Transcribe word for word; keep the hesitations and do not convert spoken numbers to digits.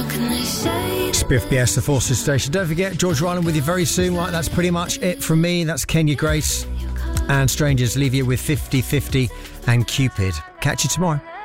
Spiff B S, the Forces Station. Don't forget, George Ryland with you very soon. Right, that's pretty much it from me. That's Kenya Grace. And Strangers leave you with fifty fifty and Cupid. Catch you tomorrow.